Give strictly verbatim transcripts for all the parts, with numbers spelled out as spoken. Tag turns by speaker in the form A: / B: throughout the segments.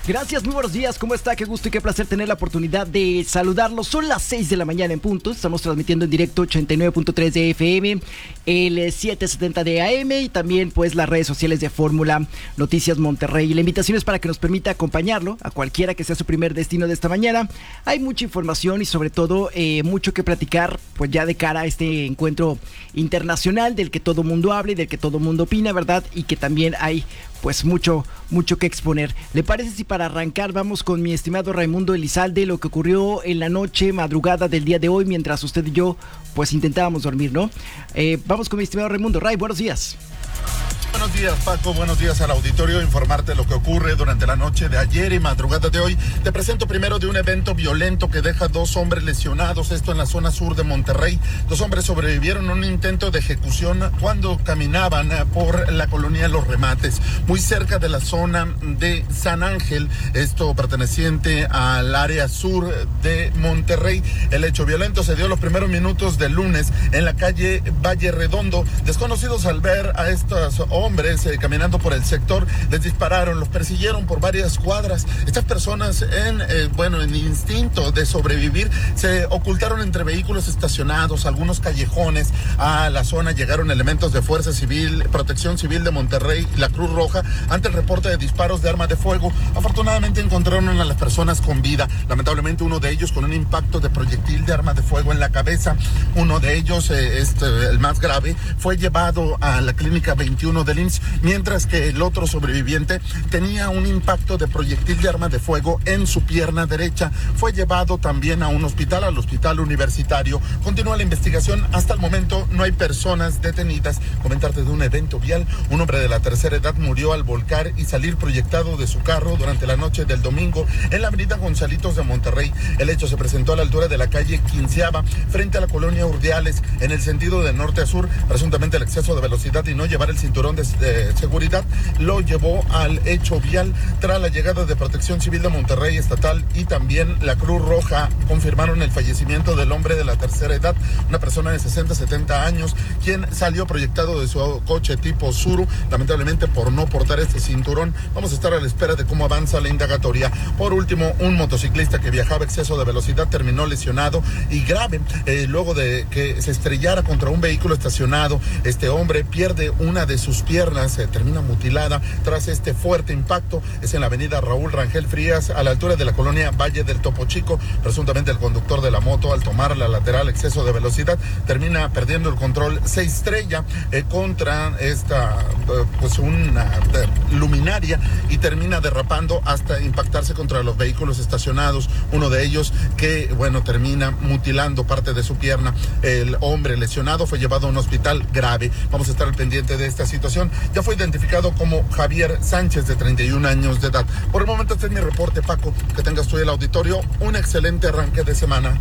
A: Gracias, muy buenos días, ¿cómo está? Qué gusto y qué placer tener la oportunidad de saludarlos. Son las seis de la mañana en punto, estamos transmitiendo en directo ochenta y nueve punto tres de F M, el setecientos setenta de A M y también pues las redes sociales de Fórmula Noticias Monterrey. Y la invitación es para que nos permita acompañarlo a cualquiera que sea su primer destino de esta mañana. Hay mucha información y sobre todo eh, mucho que platicar pues ya de cara a este encuentro internacional del que todo mundo habla y del que todo mundo opina, ¿verdad? Y que también hay pues mucho, mucho que exponer. ¿Le parece si para arrancar vamos con mi estimado Raimundo Elizalde, lo que ocurrió en la noche, madrugada del día de hoy, mientras usted y yo pues intentábamos dormir, ¿no? Eh, vamos con mi estimado Raimundo. Ray, buenos días.
B: Buenos días, Paco, buenos días al auditorio. Informarte lo que ocurre durante la noche de ayer y madrugada de hoy. Te presento primero de un evento violento que deja dos hombres lesionados, esto en la zona sur de Monterrey. Dos hombres sobrevivieron a un intento de ejecución cuando caminaban por la colonia Los Remates, muy cerca de la zona de San Ángel, esto perteneciente al área sur de Monterrey. El hecho violento se dio los primeros minutos del lunes en la calle Valle Redondo. Desconocidos, al ver a estos hombres hombres eh, caminando por el sector, les dispararon, los persiguieron por varias cuadras. Estas personas en, eh, bueno, en instinto de sobrevivir, se ocultaron entre vehículos estacionados, algunos callejones. A la zona llegaron elementos de Fuerza Civil, Protección Civil de Monterrey, la Cruz Roja, ante el reporte de disparos de arma de fuego. Afortunadamente encontraron a las personas con vida. Lamentablemente uno de ellos con un impacto de proyectil de arma de fuego en la cabeza. Uno de ellos, eh, este, el más grave, fue llevado a la clínica veintiuno del I M S S, mientras que el otro sobreviviente tenía un impacto de proyectil de arma de fuego en su pierna derecha. Fue llevado también a un hospital, al hospital universitario. Continúa la investigación. Hasta el momento no hay personas detenidas. Comentarte de un evento vial. Un hombre de la tercera edad murió al volcar y salir proyectado de su carro durante la noche del domingo en la avenida Gonzalitos de Monterrey. El hecho se presentó a la altura de la calle Quinceava, frente a la colonia Urdiales, en el sentido de norte a sur. Presuntamente el exceso de velocidad y no llevar el cinturón de de seguridad lo llevó al hecho vial. Tras la llegada de Protección Civil de Monterrey Estatal y también la Cruz Roja, confirmaron el fallecimiento del hombre de la tercera edad, una persona de sesenta, setenta años, quien salió proyectado de su coche tipo Suru, lamentablemente por no portar este cinturón. Vamos a estar a la espera de cómo avanza la indagatoria. Por último, un motociclista que viajaba a exceso de velocidad terminó lesionado y grave eh, luego de que se estrellara contra un vehículo estacionado. Este hombre pierde una de sus piernas, se termina mutilada tras este fuerte impacto. Es en la avenida Raúl Rangel Frías, a la altura de la colonia Valle del Topo Chico. Presuntamente el conductor de la moto, al tomar la lateral exceso de velocidad, termina perdiendo el control, se estrella eh, contra esta eh, pues una eh, luminaria y termina derrapando hasta impactarse contra los vehículos estacionados. Uno de ellos que, bueno, termina mutilando parte de su pierna. El hombre lesionado fue llevado a un hospital grave. Vamos a estar al pendiente de esta situación. Ya fue identificado como Javier Sánchez, de treinta y un años de edad. Por el momento este es mi reporte, Paco. Que tengas tú el auditorio un excelente arranque de semana.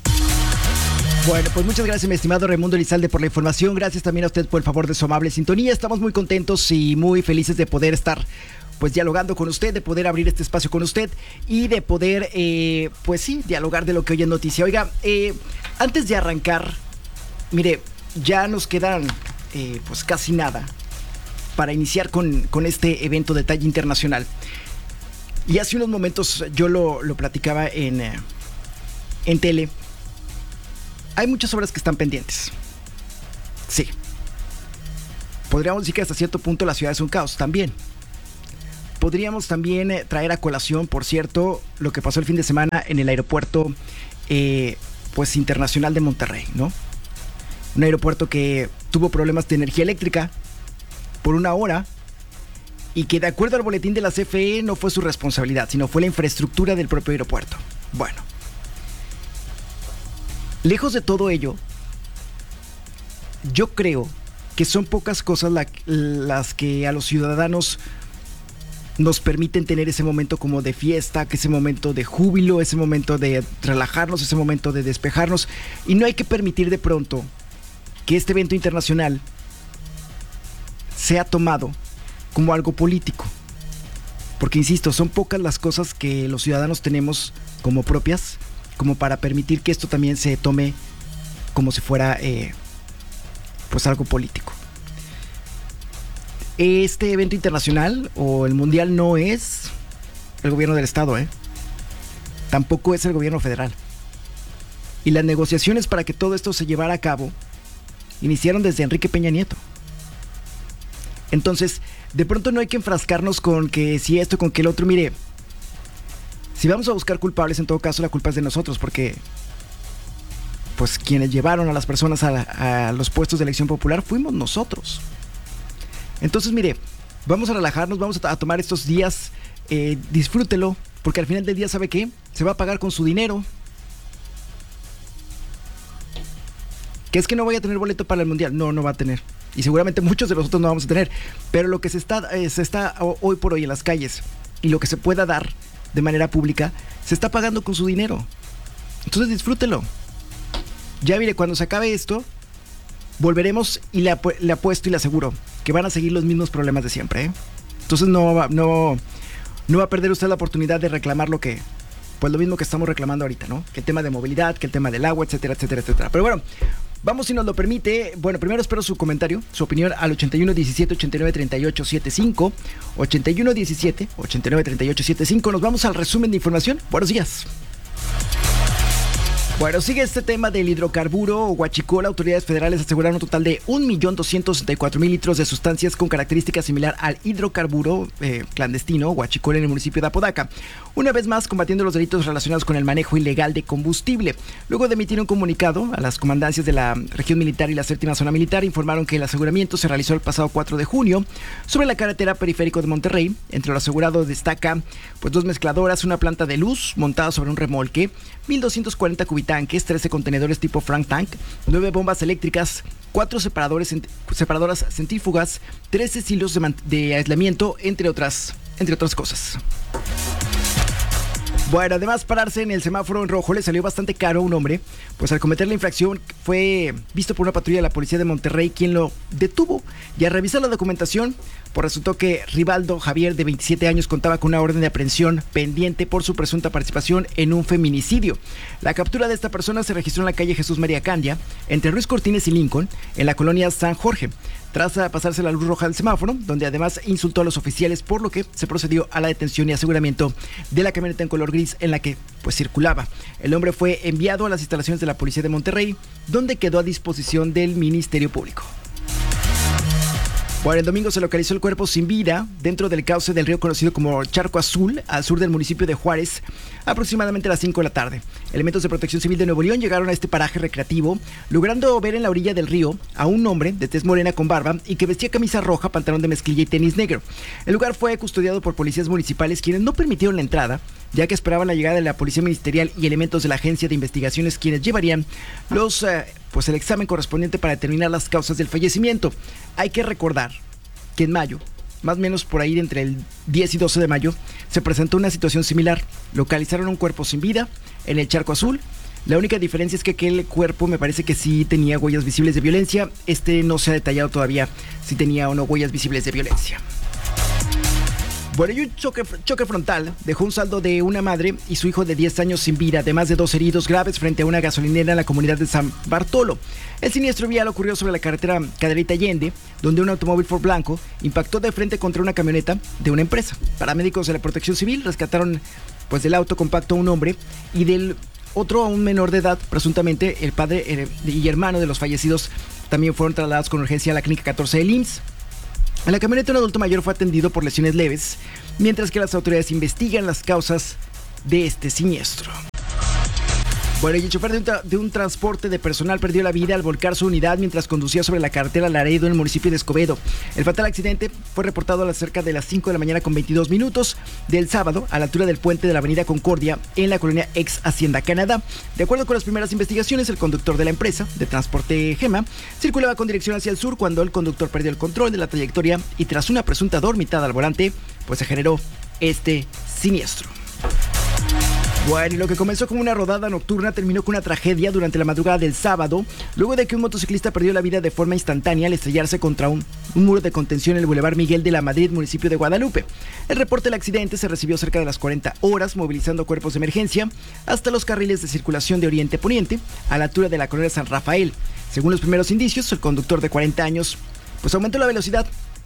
A: Bueno, pues muchas gracias, mi estimado Raimundo Elizalde, por la información. Gracias también a usted por el favor de su amable sintonía. Estamos muy contentos y muy felices de poder estar pues dialogando con usted, de poder abrir este espacio con usted y de poder, eh, pues sí, dialogar de lo que hoy es noticia. Oiga, eh, antes de arrancar, mire, ya nos quedan eh, pues casi nada para iniciar con, con este evento de talla internacional. Y hace unos momentos yo lo, lo platicaba en, eh, en tele. Hay muchas obras que están pendientes. Sí. Podríamos decir que hasta cierto punto la ciudad es un caos también. Podríamos también eh, traer a colación, por cierto, lo que pasó el fin de semana en el aeropuerto eh, pues internacional de Monterrey, ¿no? Un aeropuerto que tuvo problemas de energía eléctrica por una hora y que, de acuerdo al boletín de la C F E, no fue su responsabilidad, sino fue la infraestructura del propio aeropuerto. Bueno, lejos de todo ello, yo creo que son pocas cosas la, las que a los ciudadanos nos permiten tener ese momento como de fiesta, que ese momento de júbilo, ese momento de relajarnos, ese momento de despejarnos. Y no hay que permitir de pronto que este evento internacional sea tomado como algo político. Porque, insisto, son pocas las cosas que los ciudadanos tenemos como propias, como para permitir que esto también se tome como si fuera eh, pues algo político. Este evento internacional o el mundial no es el gobierno del estado, ¿eh? Tampoco es el gobierno federal. Y las negociaciones para que todo esto se llevara a cabo iniciaron desde Enrique Peña Nieto. Entonces, de pronto no hay que enfrascarnos con que si esto, con que el otro. Mire, si vamos a buscar culpables, en todo caso la culpa es de nosotros, porque pues quienes llevaron a las personas a, la, a los puestos de elección popular fuimos nosotros. Entonces, mire, vamos a relajarnos, vamos a, a tomar estos días, eh, disfrútelo, porque al final del día, ¿sabe qué? Se va a pagar con su dinero. ¿Que es que no voy a tener boleto para el Mundial? No, no va a tener. Y seguramente muchos de nosotros no vamos a tener. Pero lo que se está, eh, se está hoy por hoy en las calles y lo que se pueda dar de manera pública, se está pagando con su dinero. Entonces disfrútelo. Ya mire, cuando se acabe esto, volveremos y le, apu- le apuesto y le aseguro que van a seguir los mismos problemas de siempre, ¿eh? Entonces no va, no, no va a perder usted la oportunidad de reclamar lo que, pues lo mismo que estamos reclamando ahorita, ¿no? Que el tema de movilidad, que el tema del agua, etcétera, etcétera, etcétera. Pero bueno, vamos, si nos lo permite. Bueno, primero espero su comentario, su opinión al ochenta y uno diecisiete ochenta y nueve treinta y ocho setenta y cinco, ochenta y uno diecisiete ochenta y nueve treinta y ocho setenta y cinco. Nos vamos al resumen de información. Buenos días. Bueno, sigue este tema del hidrocarburo huachicol. Autoridades federales aseguraron un total de un millón doscientos sesenta y cuatro mil litros de sustancias con características similar al hidrocarburo eh, clandestino huachicol en el municipio de Apodaca. Una vez más, combatiendo los delitos relacionados con el manejo ilegal de combustible. Luego de emitir un comunicado a las comandancias de la región militar y la séptima zona militar, informaron que el aseguramiento se realizó el pasado cuatro de junio sobre la carretera periférico de Monterrey. Entre lo asegurado destaca pues dos mezcladoras, una planta de luz montada sobre un remolque, mil doscientos cuarenta cubitanques, trece contenedores tipo Frank Tank, nueve bombas eléctricas, cuatro separadores, separadoras centrífugas, trece hilos de, de aislamiento, entre otras, entre otras cosas. Bueno, además, pararse en el semáforo en rojo le salió bastante caro a un hombre, pues al cometer la infracción fue visto por una patrulla de la policía de Monterrey, quien lo detuvo. Y al revisar la documentación, pues resultó que Rivaldo Javier, de veintisiete años, contaba con una orden de aprehensión pendiente por su presunta participación en un feminicidio. La captura de esta persona se registró en la calle Jesús María Candia, entre Ruiz Cortines y Lincoln, en la colonia San Jorge, tras pasarse la luz roja del semáforo, donde además insultó a los oficiales, por lo que se procedió a la detención y aseguramiento de la camioneta en color gris en la que pues circulaba. El hombre fue enviado a las instalaciones de la policía de Monterrey, donde quedó a disposición del Ministerio Público. Bueno, el domingo se localizó el cuerpo sin vida dentro del cauce del río conocido como Charco Azul, al sur del municipio de Juárez, aproximadamente a las cinco de la tarde. Elementos de Protección Civil de Nuevo León llegaron a este paraje recreativo, logrando ver en la orilla del río a un hombre de tez morena con barba y que vestía camisa roja, pantalón de mezclilla y tenis negro. El lugar fue custodiado por policías municipales, quienes no permitieron la entrada, ya que esperaban la llegada de la policía ministerial y elementos de la agencia de investigaciones, quienes llevarían los, eh, pues el examen correspondiente para determinar las causas del fallecimiento. Hay que recordar que en mayo, más o menos por ahí entre el diez y doce de mayo, se presentó una situación similar. Localizaron un cuerpo sin vida en el Charco Azul. La única diferencia es que aquel cuerpo me parece que sí tenía huellas visibles de violencia. Este no se ha detallado todavía si tenía o no huellas visibles de violencia. Bueno, y un choque, choque frontal dejó un saldo de una madre y su hijo de diez años sin vida, además de dos heridos graves frente a una gasolinera en la comunidad de San Bartolo. El siniestro vial ocurrió sobre la carretera Cadereyta Allende, donde un automóvil Ford blanco impactó de frente contra una camioneta de una empresa. Paramédicos de la Protección Civil rescataron pues del auto compacto a un hombre y del otro a un menor de edad, presuntamente el padre eh, y hermano de los fallecidos también fueron trasladados con urgencia a la clínica catorce del I M S S. En la camioneta un adulto mayor fue atendido por lesiones leves, mientras que las autoridades investigan las causas de este siniestro. Bueno, y el chofer de un, tra- de un transporte de personal perdió la vida al volcar su unidad mientras conducía sobre la carretera Laredo en el municipio de Escobedo. El fatal accidente fue reportado a las cerca de las cinco de la mañana con veintidós minutos del sábado a la altura del puente de la avenida Concordia en la colonia Ex Hacienda Canadá. De acuerdo con las primeras investigaciones, el conductor de la empresa de transporte Gema circulaba con dirección hacia el sur cuando el conductor perdió el control de la trayectoria y tras una presunta dormitada al volante, pues se generó este siniestro. Bueno, y lo que comenzó como una rodada nocturna terminó con una tragedia durante la madrugada del sábado, luego de que un motociclista perdió la vida de forma instantánea al estrellarse contra un, un muro de contención en el Boulevard Miguel de la Madrid, municipio de Guadalupe. El reporte del accidente se recibió cerca de las cuarenta horas, movilizando cuerpos de emergencia hasta los carriles de circulación de Oriente Poniente, a la altura de la colonia San Rafael. Según los primeros indicios, el conductor de cuarenta años pues aumentó la velocidad,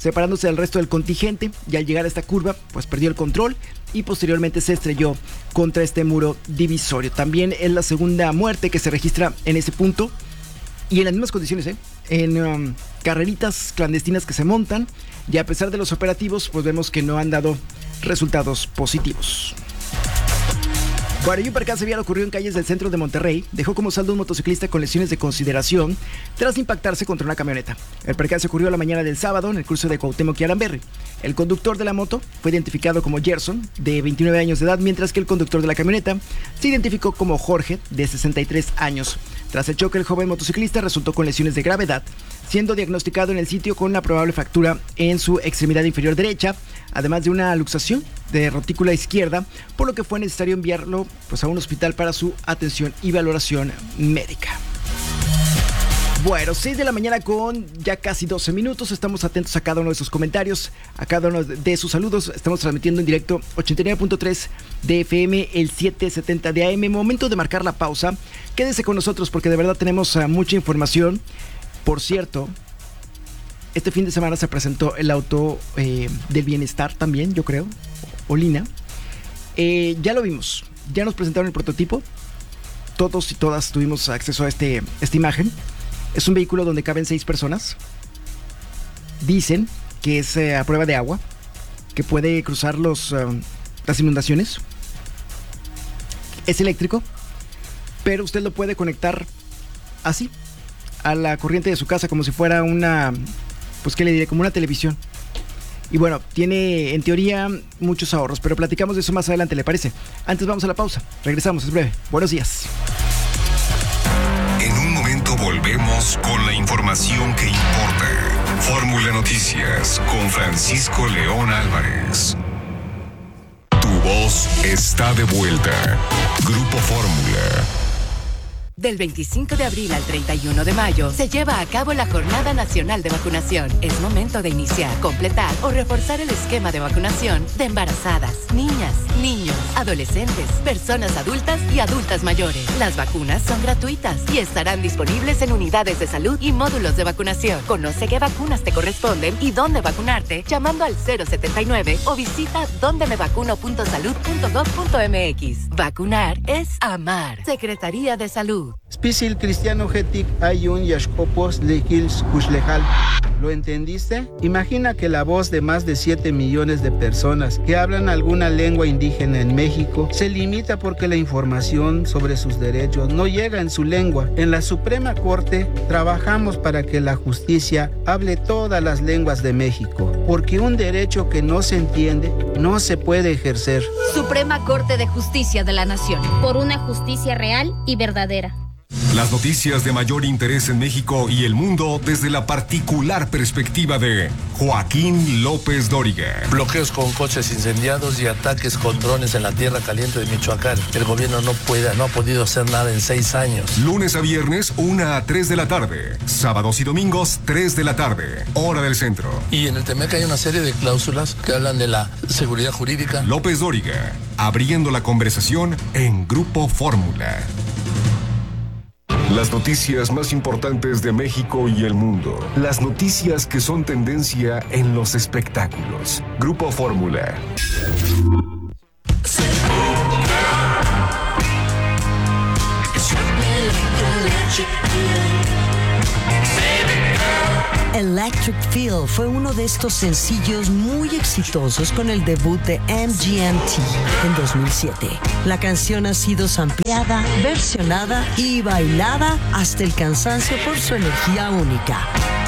A: separándose del resto del contingente, y al llegar a esta curva pues perdió el control y posteriormente se estrelló contra este muro divisorio. También es la segunda muerte que se registra en ese punto y en las mismas condiciones, ¿eh? en um, carreritas clandestinas que se montan, y a pesar de los operativos pues vemos que no han dado resultados positivos. Bueno, y un percance vial ocurrió en calles del centro de Monterrey. Dejó como saldo un motociclista con lesiones de consideración tras impactarse contra una camioneta. El percance ocurrió la mañana del sábado en el cruce de Cuauhtémoc y Aramberri. El conductor de la moto fue identificado como Gerson, de veintinueve años de edad, mientras que el conductor de la camioneta se identificó como Jorge, de sesenta y tres años. Tras el choque, el joven motociclista resultó con lesiones de gravedad, siendo diagnosticado en el sitio con una probable fractura en su extremidad inferior derecha, además de una luxación de rotícula izquierda, por lo que fue necesario enviarlo pues, a un hospital para su atención y valoración médica. Bueno, seis de la mañana con ya casi doce minutos. Estamos atentos a cada uno de sus comentarios, a cada uno de sus saludos. Estamos transmitiendo en directo ochenta y nueve punto tres de F M, el setecientos setenta de A M. Momento de marcar la pausa. Quédese con nosotros porque de verdad tenemos uh, mucha información. Por cierto, este fin de semana se presentó el auto eh, del bienestar también, yo creo, Olina. Eh, ya lo vimos, ya nos presentaron el prototipo. Todos y todas tuvimos acceso a este, esta imagen. Es un vehículo donde caben seis personas. Dicen que es eh, a prueba de agua, que puede cruzar los, uh, las inundaciones. Es eléctrico, pero usted lo puede conectar así a la corriente de su casa como si fuera una, pues qué le diré, como una televisión. Y bueno, tiene en teoría muchos ahorros, pero platicamos de eso más adelante, ¿le parece? Antes vamos a la pausa, regresamos, es breve. Buenos días.
C: En un momento volvemos con la información que importa. Fórmula Noticias con Francisco León Álvarez. Tu voz está de vuelta. Grupo Fórmula.
D: Del veinticinco de abril al treinta y uno de mayo se lleva a cabo la Jornada Nacional de Vacunación. Es momento de iniciar, completar o reforzar el esquema de vacunación de embarazadas, niñas, niños, adolescentes, personas adultas y adultas mayores. Las vacunas son gratuitas y estarán disponibles en unidades de salud y módulos de vacunación. Conoce qué vacunas te corresponden y dónde vacunarte llamando al cero setenta y nueve o visita donde me vacuno punto salud punto gov punto m x. Vacunar es amar. Secretaría de Salud.
E: Spisil cristiano getic ayun yashkopos lekils kuslejal. ¿Lo entendiste? Imagina que la voz de más de siete millones de personas que hablan alguna lengua indígena en México se limita porque la información sobre sus derechos no llega en su lengua. En la Suprema Corte trabajamos para que la justicia hable todas las lenguas de México, porque un derecho que no se entiende no se puede ejercer.
F: Suprema Corte de Justicia de la Nación, por una justicia real y verdadera.
C: Las noticias de mayor interés en México y el mundo desde la particular perspectiva de Joaquín López Dóriga.
G: Bloqueos con coches incendiados y ataques con drones en la tierra caliente de Michoacán. El gobierno no puede, no ha podido hacer nada en seis años.
C: Lunes a viernes, una a tres de la tarde. Sábados y domingos, tres de la tarde. Hora del centro.
G: Y en el Temec hay una serie de cláusulas que hablan de la seguridad jurídica.
C: López Dóriga, abriendo la conversación en Grupo Fórmula. Las noticias más importantes de México y el mundo. Las noticias que son tendencia en los espectáculos. Grupo Fórmula.
H: Electric Feel fue uno de estos sencillos muy exitosos con el debut de M G M T en dos mil siete. La canción ha sido sampleada, versionada y bailada hasta el cansancio por su energía única.